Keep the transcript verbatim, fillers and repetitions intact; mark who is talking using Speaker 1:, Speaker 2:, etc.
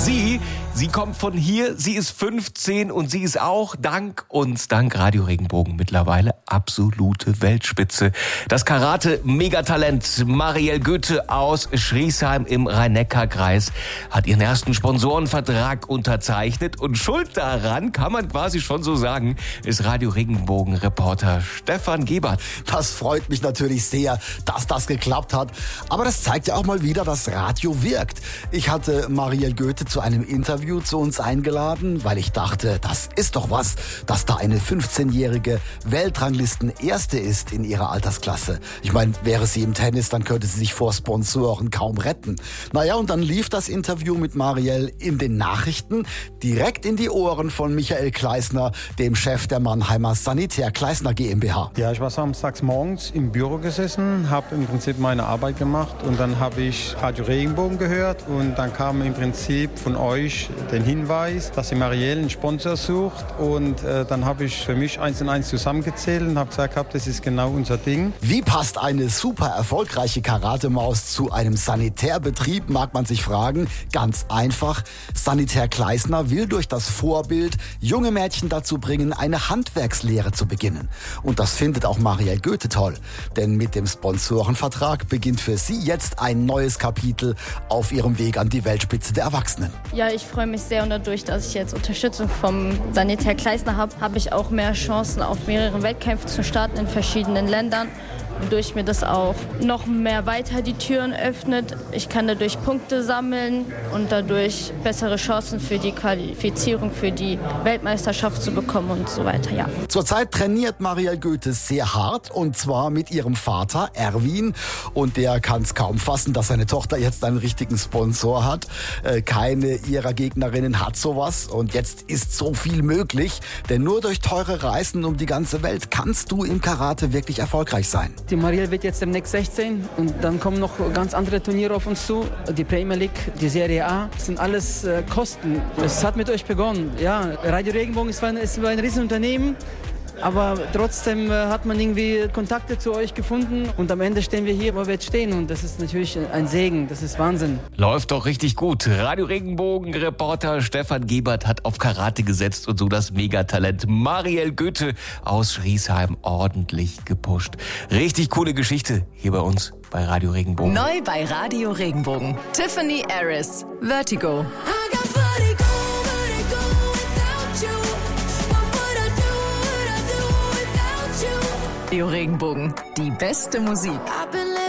Speaker 1: Sie, sie kommt von hier, sie ist fünfzehn und sie ist auch dank uns, dank Radio Regenbogen mittlerweile absolute Weltspitze. Das Karate-Megatalent Marielle Goethe aus Schriesheim im Rhein-Neckar-Kreis hat ihren ersten Sponsorenvertrag unterzeichnet und schuld daran, kann man quasi schon so sagen, ist Radio Regenbogen-Reporter Stefan Gebert.
Speaker 2: Das freut mich natürlich sehr, dass das geklappt hat. Aber das zeigt ja auch mal wieder, dass Radio wirkt. Ich hatte Marielle Goethe zu einem Interview zu uns eingeladen, weil ich dachte, das ist doch was, dass da eine fünfzehnjährige Weltranglisten-Erste ist in ihrer Altersklasse. Ich meine, wäre sie im Tennis, dann könnte sie sich vor Sponsoren kaum retten. Naja, und dann lief das Interview mit Marielle in den Nachrichten direkt in die Ohren von Michael Kleisner, dem Chef der Mannheimer Sanitär Kleisner GmbH.
Speaker 3: Ja, ich war samstags morgens im Büro gesessen, habe im Prinzip meine Arbeit gemacht und dann habe ich Radio Regenbogen gehört und dann kam im Prinzip von euch den Hinweis, dass ihr Marielle einen Sponsor sucht und äh, dann habe ich für mich eins und eins zusammengezählt und habe gesagt, das ist genau unser Ding.
Speaker 2: Wie passt eine super erfolgreiche Karatemaus zu einem Sanitärbetrieb, mag man sich fragen. Ganz einfach. Sanitär Kleisner will durch das Vorbild junge Mädchen dazu bringen, eine Handwerkslehre zu beginnen. Und das findet auch Marielle Goethe toll. Denn mit dem Sponsorenvertrag beginnt für sie jetzt ein neues Kapitel auf ihrem Weg an die Weltspitze der Erwachsenen.
Speaker 4: Ja, ich freue mich sehr und dadurch, dass ich jetzt Unterstützung vom Sanitär Kleisner habe, habe ich auch mehr Chancen, auf mehreren Wettkämpfen zu starten in verschiedenen Ländern. Wodurch mir das auch noch mehr weiter die Türen öffnet. Ich kann dadurch Punkte sammeln und dadurch bessere Chancen für die Qualifizierung für die Weltmeisterschaft zu bekommen und so weiter, ja.
Speaker 2: Zurzeit trainiert Marielle Goethe sehr hart und zwar mit ihrem Vater Erwin und der kann es kaum fassen, dass seine Tochter jetzt einen richtigen Sponsor hat. Keine ihrer Gegnerinnen hat sowas und jetzt ist so viel möglich, denn nur durch teure Reisen um die ganze Welt kannst du im Karate wirklich erfolgreich sein.
Speaker 5: Die Marielle wird jetzt demnächst sechzehn und dann kommen noch ganz andere Turniere auf uns zu. Die Premier League, die Serie A, das sind alles äh, Kosten. Es hat mit euch begonnen. Ja, Radio Regenbogen ist ein, ist ein Riesenunternehmen, aber trotzdem äh, hat man irgendwie Kontakte zu euch gefunden und am Ende stehen wir hier, wo wir jetzt stehen und das ist natürlich ein Segen, das ist Wahnsinn.
Speaker 1: Läuft doch richtig gut. Radio Regenbogen-Reporter Stefan Gebert hat auf Karate gesetzt und so das Megatalent Marielle Goethe aus Schriesheim ordentlich gepusht. Richtig coole Geschichte hier bei uns bei Radio Regenbogen.
Speaker 6: Neu bei Radio Regenbogen. Tiffany Harris, Vertigo. Radio Regenbogen, die beste Musik.